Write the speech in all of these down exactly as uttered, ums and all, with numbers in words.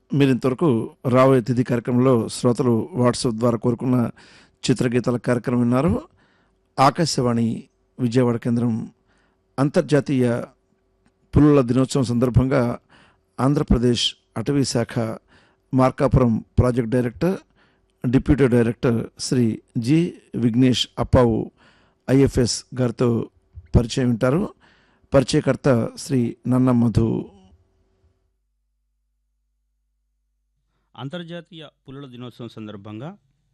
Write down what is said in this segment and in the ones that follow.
మీరు ఇంతవరకు రాబోయే తిథి కార్యక్రమంలో శ్రోతలు వాట్సాప్ ద్వారా కోరుకున్న చిత్రగీతాల కార్యక్రమం విన్నారు. ఆకాశవాణి విజయవాడ కేంద్రం అంతర్జాతీయ పులుల దినోత్సవం సందర్భంగా ఆంధ్రప్రదేశ్ అటవీ శాఖ Markapuram project director, deputy director Shri G Vignesh Appavu IFS గారితో పరిచయం వింటారు. పరిచయకర్త శ్రీ నన్న మధు. అంతర్జాతీయ పులుల దినోత్సవం సందర్భంగా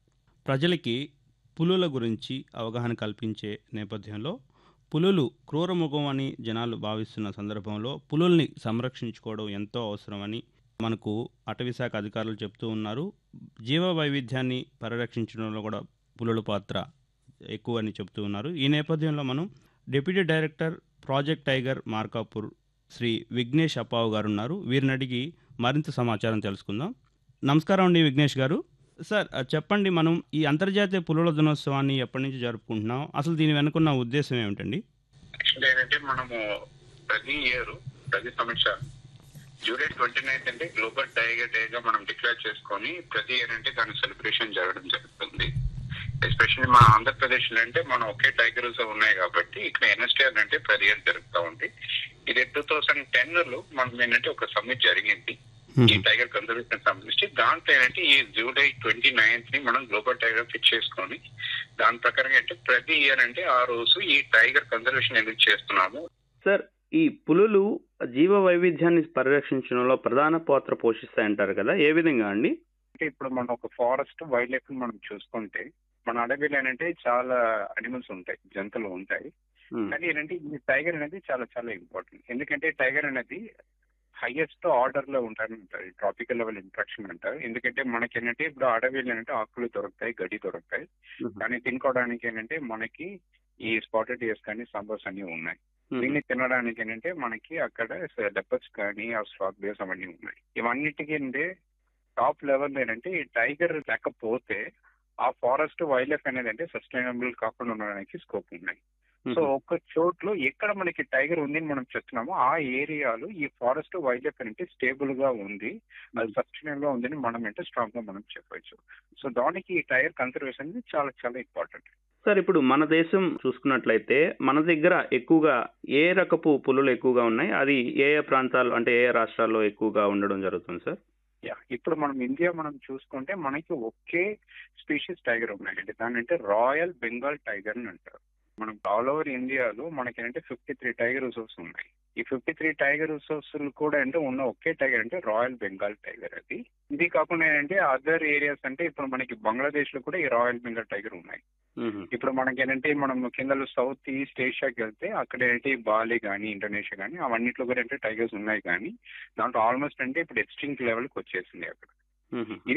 ప్రజలకి పులుల గురించి అవగాహన కల్పించే నేపథ్యంలో పులులు క్రూరముఖం అని జనాలు భావిస్తున్న సందర్భంలో పులుల్ని సంరక్షించుకోవడం ఎంతో అవసరమని మనకు అటవీశాఖ అధికారులు చెప్తూ ఉన్నారు. జీవ వైవిధ్యాన్ని పరిరక్షించడంలో కూడా పులుల పాత్ర ఎక్కువ అని చెప్తూ ఉన్నారు. ఈ నేపథ్యంలో మనం deputy director project tiger Markapur Shri Vignesh Appavu గారు ఉన్నారు. వీరిని అడిగి మరింత సమాచారం తెలుసుకుందాం. నమస్కారం అండి విఘ్నేష్ గారు. సార్ చెప్పండి, మనం ఈ అంతర్జాతీయ పులుల దినోత్సవాన్ని ఎప్పటి నుంచి జరుపుకుంటున్నాం, అసలు దీని వెనుకున్న ఉద్దేశం ఏమిటండి? యాక్చువల్లీ ఏంటంటే మనము ప్రతి ఇయర్ ప్రతి సంవత్సరం జూలై ట్వంటీ నైన్త్ అంటే గ్లోబల్ టైగర్ డే గా మనం డిక్లేర్ చేసుకొని ప్రతి ఇయర్ అంటే దాని సెలబ్రేషన్ జరగడం జరుగుతుంది. ఎస్పెషల్లీ మన ఆంధ్రప్రదేశ్ లో అంటే మనం ఒకే టైగర్ రిజర్వ్ ఉన్నాయి కాబట్టి ఇక్కడ ఎన్ఎస్టీఆర్ అంటే ప్రతి ఇయర్ జరుగుతూ ఉంది. ఇది టూ థౌసండ్ టెన్ లో మనం ఏంటంటే ఒక సమ్మిట్ జరిగింది ఈ టైగర్ కన్జర్వేషన్ సంబంధించి. దాంట్లో ఏంటంటే ఈ జూలై ట్వంటీ నైన్త్ ని మనం గ్లోబల్ టైగర్ ఫిక్స్ చేసుకొని దాని ప్రకారం అంటే ప్రతి ఇయర్ అంటే ఆ రోజు ఈ టైగర్ కన్జర్వేషన్ ఎందుకు చేస్తున్నాము. సార్, ఈ పులులు జీవ వైవిధ్యాన్ని పరిరక్షించడంలో ప్రధాన పాత్ర పోషిస్తాయంటారు కదా, ఏ విధంగా అండి? అంటే ఇప్పుడు మనం ఒక ఫారెస్ట్ వైల్డ్ లైఫ్ మనం చూసుకుంటే మన అడవిలో ఏంటంటే చాలా అనిమల్స్ ఉంటాయి, జంతువులు ఉంటాయి. కానీ ఏంటంటే ఈ టైగర్ అనేది చాలా చాలా ఇంపార్టెంట్. ఎందుకంటే టైగర్ అనేది హైయెస్ట్ ఆర్డర్ లో ఉంటారని అంటారు, ట్రాపికల్ లెవెల్ ఇంట్రాక్షన్ అంటారు. ఎందుకంటే మనకి ఏంటంటే ఇప్పుడు అడవిలో ఏంటంటే ఆకులు దొరుకుతాయి, గడ్డి దొరుకుతాయి. కానీ తినుకోవడానికి ఏంటంటే మనకి ఈ స్పాటెడ్ ఇయర్స్ కానీ సంబర్స్ అన్ని ఉన్నాయి. దీన్ని తినడానికి ఏంటంటే మనకి అక్కడ లెపర్స్ కానీ ఆ స్లాత్ బేర్స్ అవన్నీ ఉన్నాయి. ఇవన్నిటికీ అంటే టాప్ లెవెల్ ఏంటంటే ఈ టైగర్ లేకపోతే ఆ ఫారెస్ట్ వైల్డ్ లైఫ్ అనేది అంటే సస్టైనబుల్ కాకుండా ఉండడానికి స్కోప్ ఉన్నాయి. సో ఒక్క చోట్లో ఎక్కడ మనకి టైగర్ ఉంది మనం చెప్తున్నామో ఆ ఏరియాలో ఈ ఫారెస్ట్ వైల్డ్ లైఫ్ అంటే స్టేబుల్ గా ఉంది, అది సస్టైనబుల్ గా ఉందని మనం అంటే స్ట్రాంగ్ గా మనం చెప్పవచ్చు. సో దానికి ఈ టైగర్ కన్సర్వేషన్ చాలా చాలా ఇంపార్టెంట్. సార్, ఇప్పుడు మన దేశం చూసుకున్నట్లయితే మన దగ్గర ఎక్కువగా ఏ రకపు పులులు ఎక్కువగా ఉన్నాయి, అది ఏ ఏ ప్రాంతాలు అంటే ఏ ఏ రాష్ట్రాల్లో ఎక్కువగా ఉండడం జరుగుతుంది సార్? యా, ఇప్పుడు మనం ఇండియా మనం చూసుకుంటే మనకి ఒకే స్పీషీస్ టైగర్ ఉన్నాయండి, దాని అంటే రాయల్ బెంగాల్ టైగర్ అని అంటారు. మనం ఆల్ ఓవర్ ఇండియాలో మనకి ఏంటంటే ఫిఫ్టీ త్రీ టైగర్ రిజర్వ్స్ ఉన్నాయి. ఈ ఫిఫ్టీ త్రీ టైగర్ రిజర్వ్స్ కూడా అంటే ఉన్న ఒకే టైగర్ అంటే రాయల్ బెంగాల్ టైగర్. అది ఇది కాకుండా ఏంటంటే అదర్ ఏరియాస్ అంటే ఇప్పుడు మనకి బంగ్లాదేశ్ లో కూడా ఈ రాయల్ బెంగాల్ టైగర్ ఉన్నాయి. ఇప్పుడు మనకి ఏంటంటే మనం కింద సౌత్ ఈస్ట్ ఏషియాకి వెళ్తే అక్కడ ఏంటంటే బాలి కానీ ఇండోనేషియా కానీ అవన్నిట్లో కూడా అంటే టైగర్స్ ఉన్నాయి. కానీ దాంట్లో ఆల్మోస్ట్ అంటే ఇప్పుడు ఎక్స్టింక్ట్ లెవెల్కి వచ్చేసింది అక్కడ.